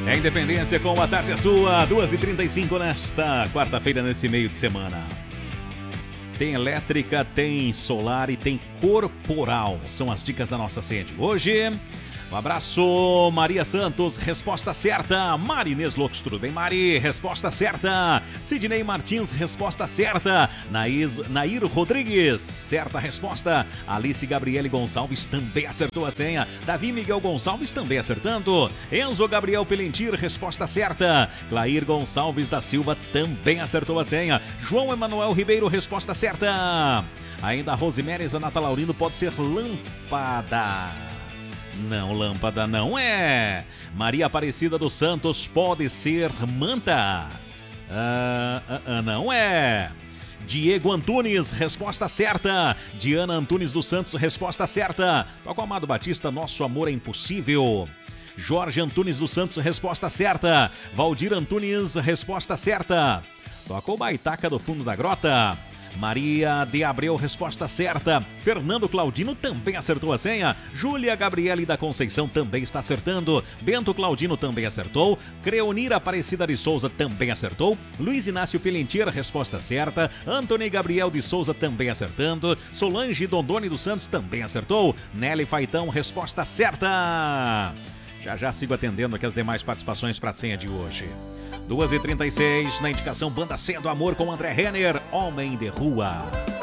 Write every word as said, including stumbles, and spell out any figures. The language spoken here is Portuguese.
É a Independência com a tarde é sua, duas e trinta e cinco nesta quarta-feira, nesse meio de semana. Tem elétrica, tem solar e tem corporal. São as dicas da nossa sede. Hoje, um abraço, Maria Santos, resposta certa. Mari Inês Lopes, tudo bem, Mari? Resposta certa. Sidney Martins, resposta certa. Naís, Nair Rodrigues, certa resposta. Alice Gabriele Gonçalves também acertou a senha. Davi Miguel Gonçalves também acertando. Enzo Gabriel Pelentir, resposta certa. Clair Gonçalves da Silva também acertou a senha. João Emanuel Ribeiro, resposta certa. Ainda a Rosiméria Zanata Laurindo, pode ser lâmpada. Não, lâmpada não é. Maria Aparecida dos Santos, pode ser manta. Ah, ah, ah, não é. Diego Antunes, resposta certa. Diana Antunes dos Santos, resposta certa. Toca o Amado Batista, Nosso Amor é Impossível. Jorge Antunes dos Santos, resposta certa. Valdir Antunes, resposta certa. Toca o Baitaca do Fundo da Grota. Maria de Abreu, resposta certa. Fernando Claudino também acertou a senha. Júlia Gabriele da Conceição também está acertando. Bento Claudino também acertou. Creonira Aparecida de Souza também acertou. Luiz Inácio Pelentir, resposta certa. Antony Gabriel de Souza também acertando. Solange Dondoni dos Santos também acertou. Nelly Faitão, resposta certa. Já já sigo atendendo aqui as demais participações para a senha de hoje. duas e trinta e seis, na indicação Banda C do Amor com André Renner, Homem de Rua.